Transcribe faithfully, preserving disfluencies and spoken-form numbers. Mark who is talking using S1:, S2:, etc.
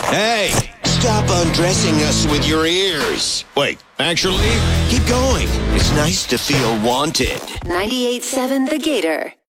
S1: Hey, stop undressing us with your ears. Wait, actually, keep going. It's nice to feel wanted.
S2: ninety-eight point seven The Gator.